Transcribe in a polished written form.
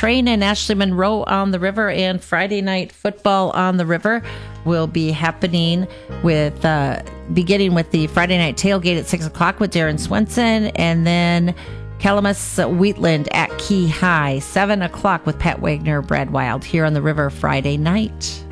Train and Ashley Monroe on the River, and Friday Night Football on the River will be happening with beginning with the Friday night tailgate at 6 o'clock with Darren Swenson, and then Calamus Wheatland at Key High, 7 o'clock with Pat Wagner, Brad Wild here on the River Friday night.